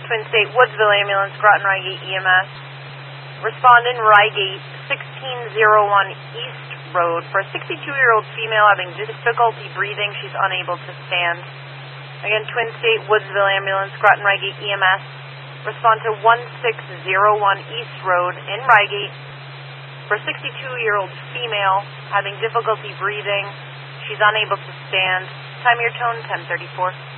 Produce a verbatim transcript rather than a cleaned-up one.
Twin State Woodsville Ambulance, Groton Reigate E M S. Respondent Reigate sixteen oh one East Road for a sixty-two-year-old female having difficulty breathing. She's unable to stand. Again, Twin State Woodsville Ambulance, Groton Reigate E M S. Respond to one six oh one East Road in Reigate for a sixty-two-year-old female having difficulty breathing. She's unable to stand. Time your tone, ten thirty-four.